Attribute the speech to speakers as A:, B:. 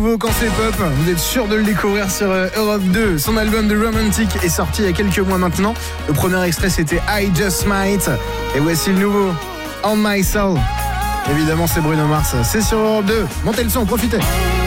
A: nouveau quand c'est pop. Vous êtes sûr de le découvrir sur Europe 2. Son album The Romantic est sorti il y a quelques mois maintenant. Le premier extrait c'était I Just Might. Et voici le nouveau On My Soul. Évidemment c'est Bruno Mars. C'est sur Europe 2. Montez le son, profitez.